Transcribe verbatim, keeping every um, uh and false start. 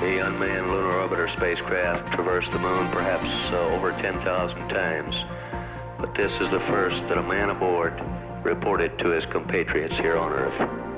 The unmanned lunar orbiter spacecraft traversed the moon perhaps uh, over ten thousand times, but this is the first that a man aboard reported to his compatriots here on Earth.